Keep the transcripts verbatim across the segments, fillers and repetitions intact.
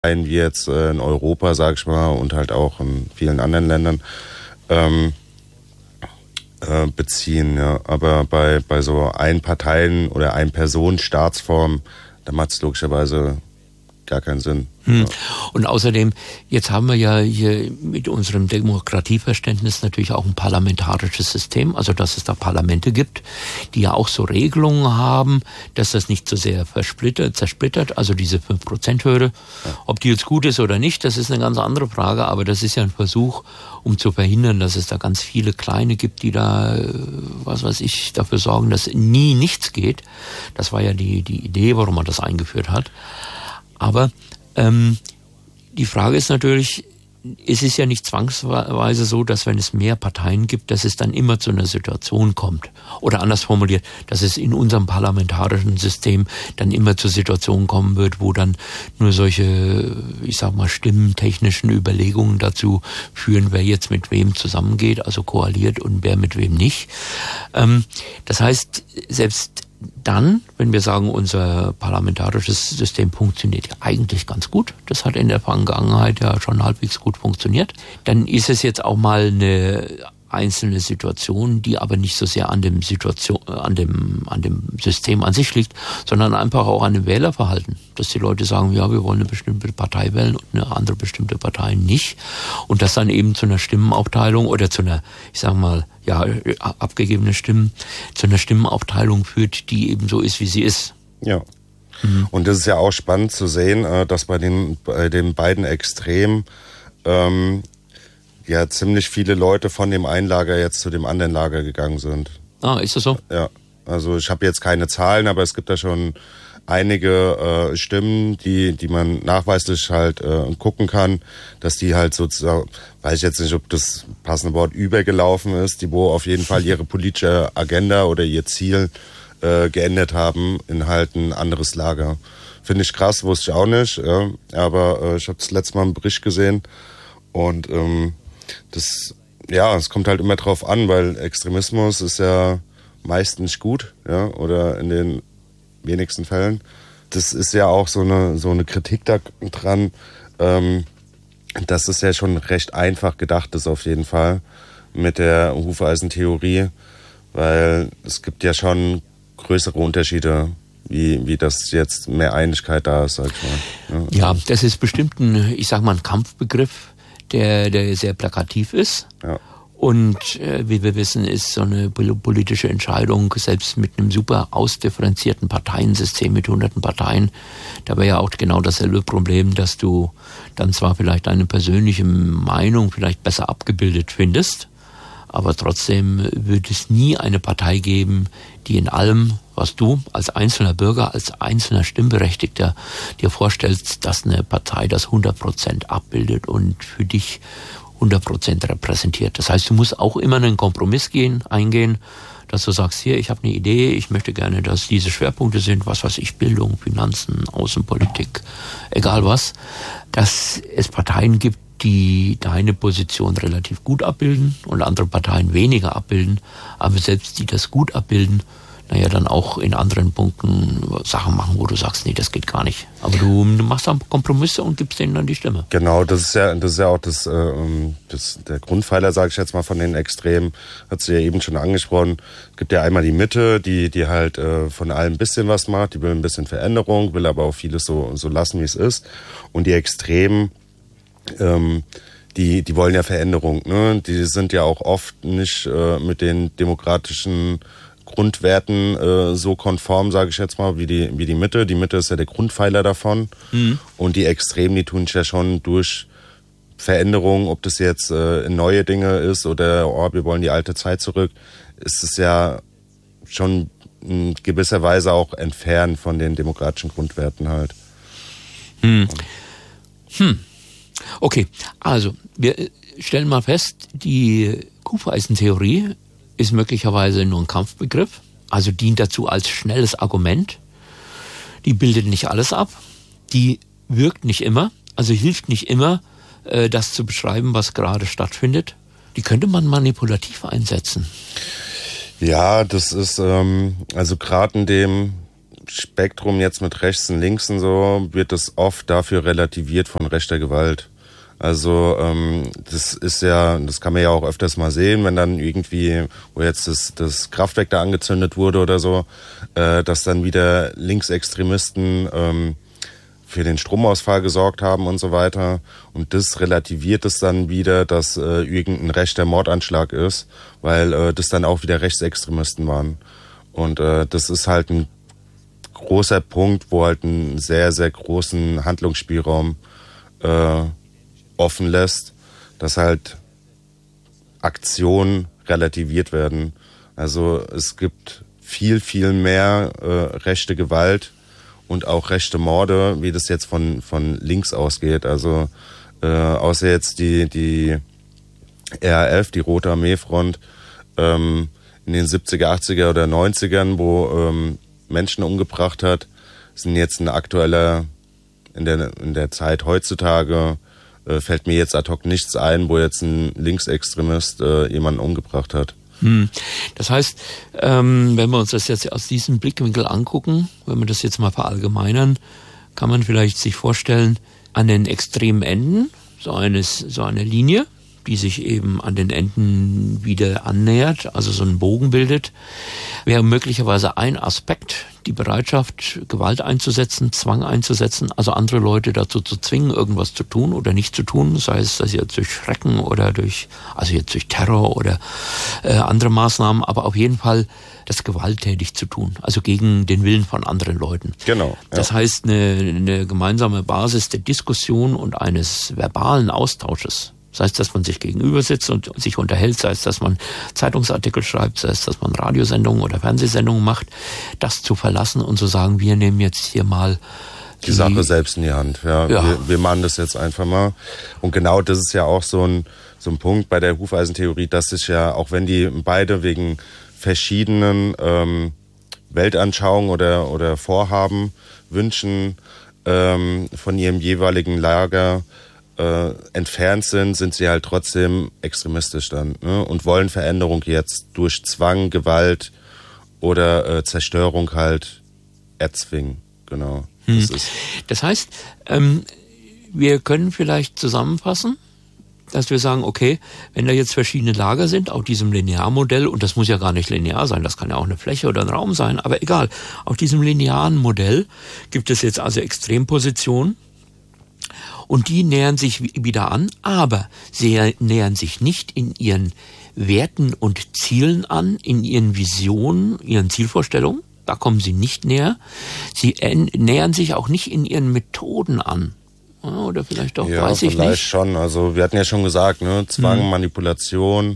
wie jetzt in Europa, sag ich mal, und halt auch in vielen anderen Ländern ähm, äh, beziehen. Ja. Aber bei, bei so Einparteien- oder Ein-Personen-Staatsformen, da macht es logischerweise gar keinen Sinn. Hm. Und außerdem, jetzt haben wir ja hier mit unserem Demokratieverständnis natürlich auch ein parlamentarisches System, also dass es da Parlamente gibt, die ja auch so Regelungen haben, dass das nicht so sehr versplittert, zersplittert, also diese fünf Prozent Hürde. Ja. Ob die jetzt gut ist oder nicht, das ist eine ganz andere Frage, aber das ist ja ein Versuch, um zu verhindern, dass es da ganz viele Kleine gibt, die da, was weiß ich, dafür sorgen, dass nie nichts geht. Das war ja die, die Idee, warum man das eingeführt hat. Aber Ähm, die Frage ist natürlich, es ist ja nicht zwangsweise so, dass wenn es mehr Parteien gibt, dass es dann immer zu einer Situation kommt. Oder anders formuliert, dass es in unserem parlamentarischen System dann immer zur Situation kommen wird, wo dann nur solche, ich sag mal, stimmtechnischen Überlegungen dazu führen, wer jetzt mit wem zusammengeht, also koaliert und wer mit wem nicht. Ähm, das heißt, selbst dann, wenn wir sagen, unser parlamentarisches System funktioniert ja eigentlich ganz gut, das hat in der Vergangenheit ja schon halbwegs gut funktioniert, dann ist es jetzt auch mal eine einzelne Situation, die aber nicht so sehr an dem Situation, an dem, an dem System an sich liegt, sondern einfach auch an dem Wählerverhalten. Dass die Leute sagen, ja, wir wollen eine bestimmte Partei wählen und eine andere bestimmte Partei nicht. Und das dann eben zu einer Stimmenaufteilung oder zu einer, ich sag mal, ja, abgegebene Stimmen, zu einer Stimmenaufteilung führt, die eben so ist, wie sie ist. Ja. Mhm. Und das ist ja auch spannend zu sehen, dass bei den, bei den beiden Extremen, ähm, ja, ziemlich viele Leute von dem einen Lager jetzt zu dem anderen Lager gegangen sind. Ah, ist das so? Ja, also ich habe jetzt keine Zahlen, aber es gibt da schon einige äh, Stimmen, die die man nachweislich halt äh, gucken kann, dass die halt sozusagen, weiß ich jetzt nicht, ob das passende Wort übergelaufen ist, die wo auf jeden Fall ihre politische Agenda oder ihr Ziel äh, geändert haben in halt ein anderes Lager. Finde ich krass, wusste ich auch nicht, ja, aber äh, ich habe das letzte Mal einen Bericht gesehen und ähm, das, ja, es kommt halt immer drauf an, weil Extremismus ist ja meist nicht gut, ja, oder in den wenigsten Fällen. Das ist ja auch so eine so eine Kritik da dran, ähm, dass es ja schon recht einfach gedacht ist auf jeden Fall mit der Hufeisentheorie, weil es gibt ja schon größere Unterschiede, wie wie das jetzt mehr Einigkeit da ist, sag ich mal. Ja, ja, das ist bestimmt ein, ich sag mal, ein Kampfbegriff, der der sehr plakativ ist. Ja. Und äh, wie wir wissen, ist so eine politische Entscheidung, selbst mit einem super ausdifferenzierten Parteiensystem mit hunderten Parteien, da wäre ja auch genau dasselbe Problem, dass du dann zwar vielleicht deine persönliche Meinung vielleicht besser abgebildet findest, aber trotzdem wird es nie eine Partei geben, die in allem, was du als einzelner Bürger, als einzelner Stimmberechtigter dir vorstellst, dass eine Partei das hundert Prozent abbildet und für dich hundert Prozent repräsentiert. Das heißt, du musst auch immer einen Kompromiss gehen, eingehen, dass du sagst, hier, ich habe eine Idee, ich möchte gerne, dass diese Schwerpunkte sind, was weiß ich, Bildung, Finanzen, Außenpolitik, egal was, dass es Parteien gibt, die deine Position relativ gut abbilden und andere Parteien weniger abbilden, aber selbst die das gut abbilden, naja, dann auch in anderen Punkten Sachen machen, wo du sagst, nee, das geht gar nicht. Aber du, du machst dann Kompromisse und gibst denen dann die Stimme. Genau, das ist ja, das ist ja auch das, äh, das der Grundpfeiler, sage ich jetzt mal, von den Extremen, hat sie ja eben schon angesprochen. Es gibt ja einmal die Mitte, die die halt äh, von allem ein bisschen was macht, die will ein bisschen Veränderung, will aber auch vieles so so lassen, wie es ist. Und die Extremen, ähm, die die wollen ja Veränderung, ne? Die sind ja auch oft nicht äh, mit den demokratischen Grundwerten äh, so konform, sage ich jetzt mal, wie die wie die Mitte. Die Mitte ist ja der Grundpfeiler davon. Mhm. Und die Extremen, die tun es ja schon durch Veränderungen, ob das jetzt äh, neue Dinge ist oder oh, wir wollen die alte Zeit zurück, ist es ja schon in gewisser Weise auch entfernt von den demokratischen Grundwerten halt. Hm. Hm. Okay, also wir stellen mal fest, die Hufeisentheorie ist möglicherweise nur ein Kampfbegriff, also dient dazu als schnelles Argument. Die bildet nicht alles ab, die wirkt nicht immer, also hilft nicht immer, äh, das zu beschreiben, was gerade stattfindet. Die könnte man manipulativ einsetzen. Ja, das ist, ähm, also gerade in dem Spektrum jetzt mit rechts und links und so wird es oft dafür relativiert von rechter Gewalt. Also ähm, das ist ja, das kann man ja auch öfters mal sehen, wenn dann irgendwie, wo jetzt das, das Kraftwerk da angezündet wurde oder so, äh, dass dann wieder Linksextremisten ähm, für den Stromausfall gesorgt haben und so weiter. Und das relativiert es dann wieder, dass äh, irgendein rechter Mordanschlag ist, weil äh, das dann auch wieder Rechtsextremisten waren. Und äh, das ist halt ein großer Punkt, wo halt einen sehr, sehr großen Handlungsspielraum äh, offen lässt, dass halt Aktionen relativiert werden. Also es gibt viel, viel mehr äh, rechte Gewalt und auch rechte Morde, wie das jetzt von von links ausgeht. Also äh, außer jetzt die die R A F, die Rote Armeefront, ähm, in den siebziger, achtziger oder neunzigern, wo ähm, Menschen umgebracht hat, sind jetzt ein aktueller, in der in der Zeit heutzutage, äh, fällt mir jetzt ad hoc nichts ein, wo jetzt ein Linksextremist äh, jemanden umgebracht hat. Hm. Das heißt, ähm, wenn wir uns das jetzt aus diesem Blickwinkel angucken, wenn wir das jetzt mal verallgemeinern, kann man vielleicht sich vorstellen, an den extremen Enden so eines so eine Linie, die sich eben an den Enden wieder annähert, also so einen Bogen bildet, wäre möglicherweise ein Aspekt, die Bereitschaft, Gewalt einzusetzen, Zwang einzusetzen, also andere Leute dazu zu zwingen, irgendwas zu tun oder nicht zu tun, sei es dass jetzt durch Schrecken oder durch, also jetzt durch Terror oder äh, andere Maßnahmen, aber auf jeden Fall das gewalttätig zu tun, also gegen den Willen von anderen Leuten. Genau. Ja. Das heißt, eine, eine gemeinsame Basis der Diskussion und eines verbalen Austausches. Sei es, dass man sich gegenüber sitzt und sich unterhält, sei es, dass man Zeitungsartikel schreibt, sei es, dass man Radiosendungen oder Fernsehsendungen macht, das zu verlassen und zu sagen, wir nehmen jetzt hier mal die, die Sache selbst in die Hand. Ja, ja. Wir, wir machen das jetzt einfach mal. Und genau das ist ja auch so ein, so ein Punkt bei der Hufeisentheorie, dass sich ja, auch wenn die beide wegen verschiedenen ähm, Weltanschauungen oder, oder Vorhaben, Wünschen ähm, von ihrem jeweiligen Lager Äh, entfernt sind, sind sie halt trotzdem extremistisch dann, ne? Und wollen Veränderung jetzt durch Zwang, Gewalt oder äh, Zerstörung halt erzwingen. Genau. Hm. Das ist das heißt, ähm, wir können vielleicht zusammenfassen, dass wir sagen, okay, wenn da jetzt verschiedene Lager sind, auf diesem Linearmodell, und das muss ja gar nicht linear sein, das kann ja auch eine Fläche oder ein Raum sein, aber egal, auf diesem linearen Modell gibt es jetzt also Extrempositionen, und die nähern sich wieder an, aber sie nähern sich nicht in ihren Werten und Zielen an, in ihren Visionen, ihren Zielvorstellungen. Da kommen sie nicht näher. Sie nähern sich auch nicht in ihren Methoden an. Oder vielleicht doch, ja, weiß ich vielleicht nicht. schon. Also wir hatten ja schon gesagt, ne, Zwang, hm. Manipulation,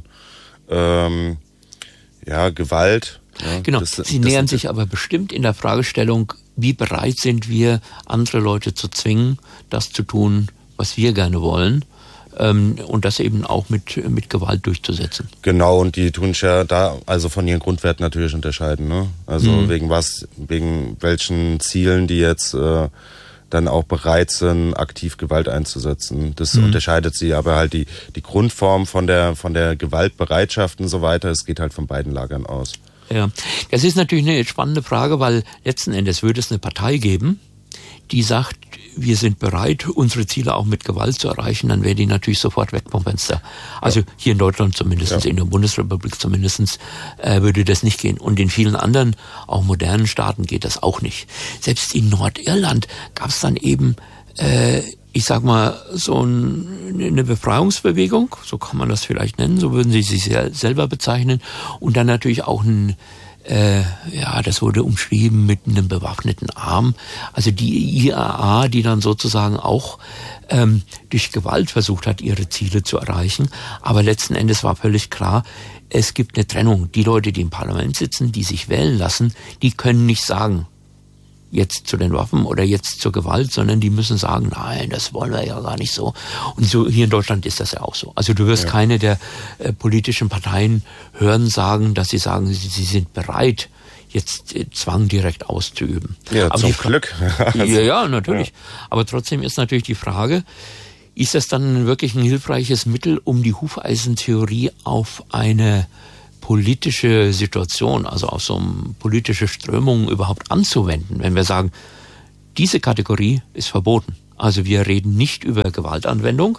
ähm, ja, Gewalt. Ja, genau, das, sie das nähern sich aber bestimmt in der Fragestellung, wie bereit sind wir, andere Leute zu zwingen, das zu tun, was wir gerne wollen, ähm, und das eben auch mit mit Gewalt durchzusetzen. Genau, und die tun sich ja da also von ihren Grundwerten natürlich unterscheiden, ne? Also mhm. wegen was, wegen welchen Zielen die jetzt äh, dann auch bereit sind, aktiv Gewalt einzusetzen. Das mhm. unterscheidet sie, aber halt die die Grundform von der von der Gewaltbereitschaft und so weiter, es geht halt von beiden Lagern aus. Ja, das ist natürlich eine spannende Frage, weil letzten Endes würde es eine Partei geben, die sagt, wir sind bereit, unsere Ziele auch mit Gewalt zu erreichen, dann wäre die natürlich sofort weg vom Fenster. Also ja. Hier in Deutschland zumindest, ja. In der Bundesrepublik zumindest, äh, würde das nicht gehen. Und in vielen anderen, auch modernen Staaten geht das auch nicht. Selbst in Nordirland gab es dann eben, äh, ich sag mal, so ein, eine Befreiungsbewegung, so kann man das vielleicht nennen, so würden sie sich selber bezeichnen, und dann natürlich auch ein, äh, ja, das wurde umschrieben mit einem bewaffneten Arm, also die I A A, die dann sozusagen auch ähm, durch Gewalt versucht hat, ihre Ziele zu erreichen, aber letzten Endes war völlig klar, es gibt eine Trennung. Die Leute, die im Parlament sitzen, die sich wählen lassen, die können nicht sagen, jetzt zu den Waffen oder jetzt zur Gewalt, sondern die müssen sagen, nein, das wollen wir ja gar nicht so. Und so hier in Deutschland ist das ja auch so. Also du wirst ja. keine der äh, politischen Parteien hören sagen, dass sie sagen, sie, sie sind bereit, jetzt äh, Zwang direkt auszuüben. Ja, aber zum die, Glück. ja, ja, natürlich. Ja. Aber trotzdem ist natürlich die Frage, ist das dann wirklich ein hilfreiches Mittel, um die Hufeisentheorie auf eine politische Situation, also auf so eine politische Strömung überhaupt anzuwenden, wenn wir sagen, diese Kategorie ist verboten. Also wir reden nicht über Gewaltanwendung.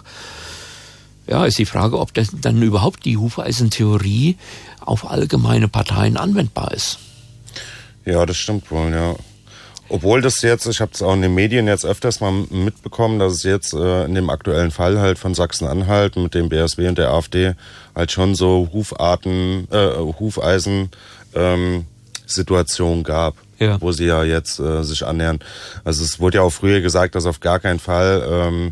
Ja, ist die Frage, ob das dann überhaupt die Hufeisentheorie auf allgemeine Parteien anwendbar ist. Ja, das stimmt wohl, ja. Obwohl das jetzt, ich habe es auch in den Medien jetzt öfters mal mitbekommen, dass es jetzt äh, in dem aktuellen Fall halt von Sachsen-Anhalt mit dem B S W und der AfD halt schon so Hufarten, äh, Hufeisen ähm, Situationen gab, ja. Wo sie ja jetzt äh, sich annähern. Also es wurde ja auch früher gesagt, dass auf gar keinen Fall ähm,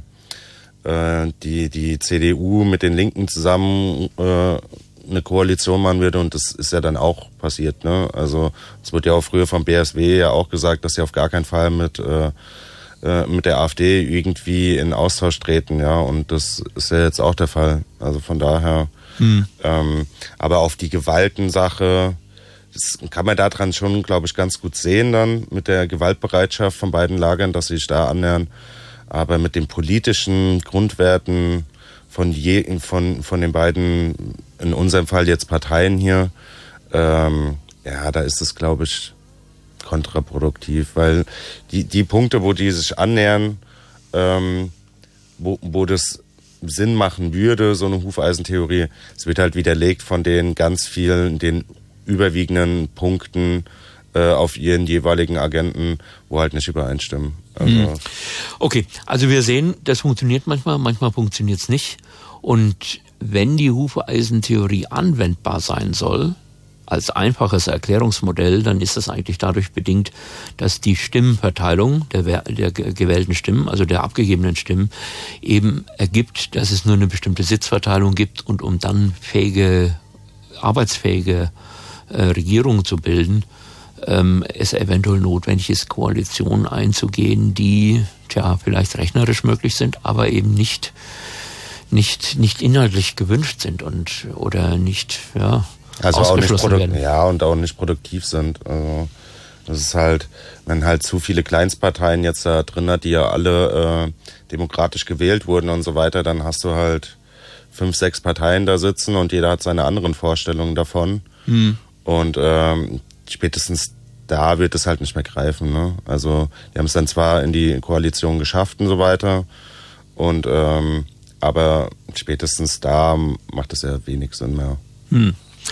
äh, die die C D U mit den Linken zusammen äh, eine Koalition machen würde, und das ist ja dann auch passiert, ne? Also es wurde ja auch früher vom B S W ja auch gesagt, dass sie auf gar keinen Fall mit äh, äh, mit der AfD irgendwie in Austausch treten, ja, und das ist ja jetzt auch der Fall. Also von daher, hm. ähm, aber auf die Gewaltensache, das kann man daran schon, glaube ich, ganz gut sehen dann mit der Gewaltbereitschaft von beiden Lagern, dass sie sich da annähern, aber mit den politischen Grundwerten von je, von von den beiden, in unserem Fall jetzt Parteien hier, ähm, ja, da ist es, glaube ich, kontraproduktiv, weil die die Punkte, wo die sich annähern, ähm, wo wo das Sinn machen würde, so eine Hufeisentheorie, es wird halt widerlegt von den ganz vielen, den überwiegenden Punkten äh, auf ihren jeweiligen Agenten, wo halt nicht übereinstimmen. Also okay, also wir sehen, das funktioniert manchmal, manchmal funktioniert es nicht. Und wenn die Hufeisentheorie anwendbar sein soll, als einfaches Erklärungsmodell, dann ist das eigentlich dadurch bedingt, dass die Stimmenverteilung der, der gewählten Stimmen, also der abgegebenen Stimmen, eben ergibt, dass es nur eine bestimmte Sitzverteilung gibt, und um dann fähige, arbeitsfähige äh, Regierungen zu bilden, ähm, es eventuell notwendig ist, Koalitionen einzugehen, die tja vielleicht rechnerisch möglich sind, aber eben nicht nicht nicht inhaltlich gewünscht sind und oder nicht ja also auch nicht produ- ja und auch nicht produktiv sind. Also das ist halt, wenn halt zu viele Kleinstparteien jetzt da drin hat, die ja alle äh, demokratisch gewählt wurden und so weiter, dann hast du halt fünf, sechs Parteien da sitzen und jeder hat seine anderen Vorstellungen davon. Hm. Und ähm, spätestens da wird es halt nicht mehr greifen, ne? Also die haben es dann zwar in die Koalition geschafft und so weiter, und ähm, aber spätestens da macht es ja wenig Sinn mehr. Hm.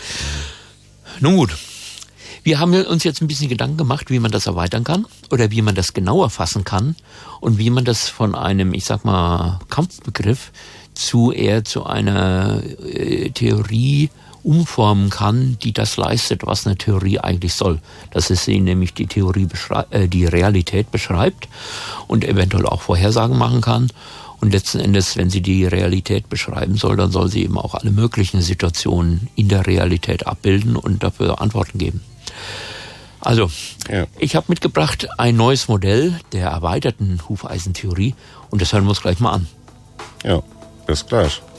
Nun gut, wir haben uns jetzt ein bisschen Gedanken gemacht, wie man das erweitern kann oder wie man das genauer fassen kann und wie man das von einem, ich sag mal, Kampfbegriff zu eher zu einer äh, Theorie umformen kann, die das leistet, was eine Theorie eigentlich soll. Dass es sie nämlich die Theorie beschrei- äh, die Realität beschreibt und eventuell auch Vorhersagen machen kann. Und letzten Endes, wenn sie die Realität beschreiben soll, dann soll sie eben auch alle möglichen Situationen in der Realität abbilden und dafür Antworten geben. Also, ja. Ich habe mitgebracht ein neues Modell der erweiterten Hufeisentheorie, und das hören wir uns gleich mal an. Ja, bis gleich.